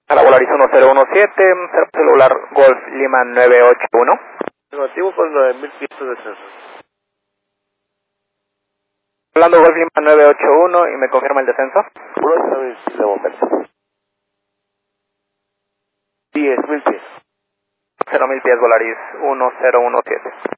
A la Volaris 1017, celular Golf Lima 981. Negativo por 9.000 pies de descenso. Hablando Golf Lima 981 y me confirma el descenso. 1.000 de momento. 10.000 pies. 0.000 pies Volaris 1017.